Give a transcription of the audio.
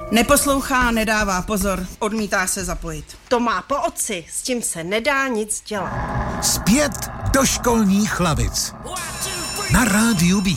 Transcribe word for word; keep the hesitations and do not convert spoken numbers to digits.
Neposlouchá, nedává pozor, odmítá se zapojit. To má po otci, s tím se nedá nic dělat. Zpět do školních lavic. Na rádiu B.